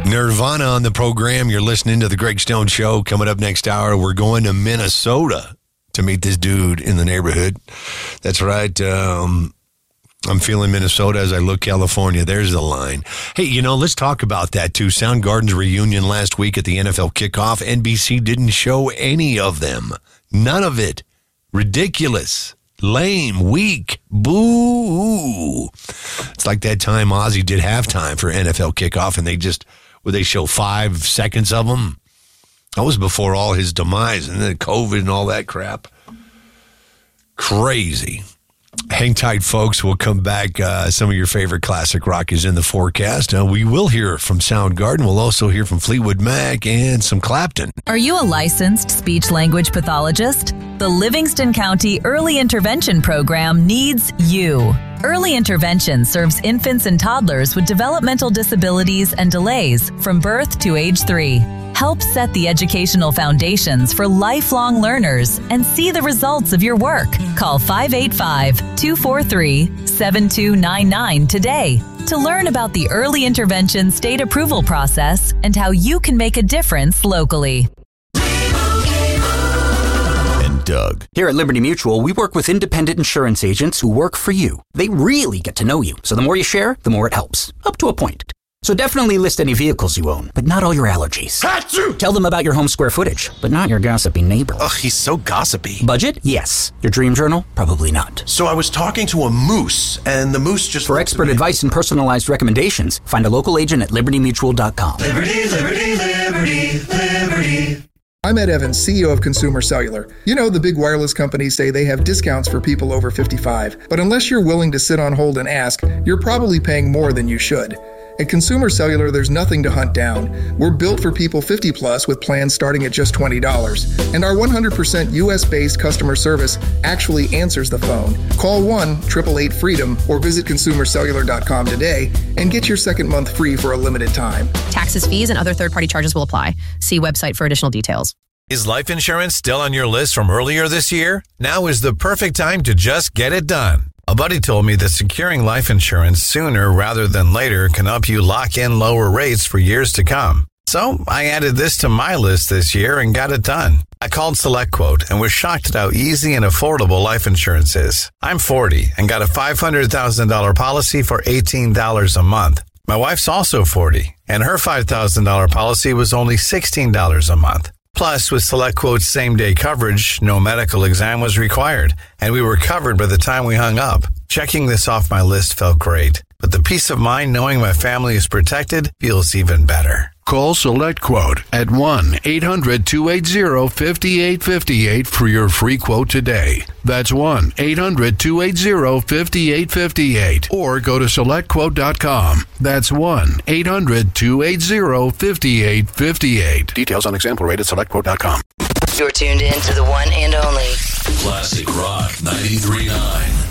Nirvana on the program. You're listening to the Greg Stone Show. Coming up next hour, we're going to Minnesota to meet this dude in the neighborhood. That's right. I'm feeling Minnesota as I look California. There's the line. Hey, let's talk about that, too. Soundgarden's reunion last week at the NFL kickoff. NBC didn't show any of them. None of it. Ridiculous. Lame. Weak. Boo. It's like that time Ozzy did halftime for NFL kickoff, and they show 5 seconds of them. That was before all his demise and then COVID and all that crap. Crazy. Hang tight, folks. We'll come back. Some of your favorite classic rock is in the forecast. We will hear from Soundgarden. We'll also hear from Fleetwood Mac and some Clapton. Are you a licensed speech-language pathologist? The Livingston County Early Intervention Program needs you. Early Intervention serves infants and toddlers with developmental disabilities and delays from birth to age 3. Help set the educational foundations for lifelong learners and see the results of your work. Call 585-243-7299 today to learn about the Early Intervention state approval process and how you can make a difference locally. Doug. Here at Liberty Mutual, we work with independent insurance agents who work for you. They really get to know you, so the more you share, the more it helps. Up to a point. So definitely list any vehicles you own, but not all your allergies. Achoo! Tell them about your home square footage, but not your gossipy neighbor. Ugh, he's so gossipy. Budget? Yes. Your dream journal? Probably not. So I was talking to a moose, and the moose just... For expert advice and personalized recommendations, find a local agent at libertymutual.com. Liberty, liberty, liberty, liberty. I'm Ed Evans, CEO of Consumer Cellular. The big wireless companies say they have discounts for people over 55. But unless you're willing to sit on hold and ask, you're probably paying more than you should. At Consumer Cellular, there's nothing to hunt down. We're built for people 50 plus with plans starting at just $20. And our 100% US-based customer service actually answers the phone. Call 1-888-FREEDOM or visit consumercellular.com today and get your second month free for a limited time. Taxes, fees, and other third-party charges will apply. See website for additional details. Is life insurance still on your list from earlier this year? Now is the perfect time to just get it done. A buddy told me that securing life insurance sooner rather than later can help you lock in lower rates for years to come. So I added this to my list this year and got it done. I called SelectQuote and was shocked at how easy and affordable life insurance is. I'm 40 and got a $500,000 policy for $18 a month. My wife's also 40 and her $5,000 policy was only $16 a month. Plus, with SelectQuote's same-day coverage, no medical exam was required, and we were covered by the time we hung up. Checking this off my list felt great, but the peace of mind knowing my family is protected feels even better. Call SelectQuote at 1-800-280-5858 for your free quote today. That's 1-800-280-5858. Or go to SelectQuote.com. That's 1-800-280-5858. Details on example rate at SelectQuote.com. You're tuned in to the one and only Classic Rock 93.9.